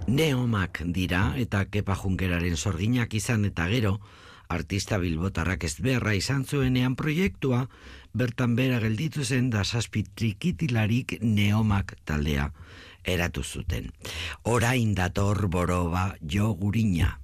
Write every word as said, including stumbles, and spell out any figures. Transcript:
Neomak dira eta Kepa Junkeraren sorginak izan eta gero, artista bilbotarrak ez beharra izan zuenean proiektua, bertan bera gelditu zen da zazpi trikitilarik Neomak taldea eratu zuten. Orain dator boroba jo gurina.